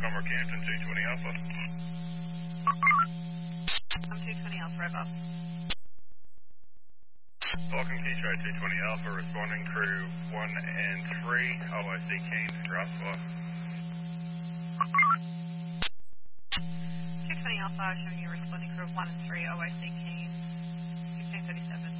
Comber Campton, 220 Alpha. I'm 220 Alpha, above. Falcon Keytrade 220 Alpha, responding crew 1 and 3, OIC Keynes, Grassfire. 220 Alpha, showing you responding crew 1 and 3, OIC Keynes, 1637.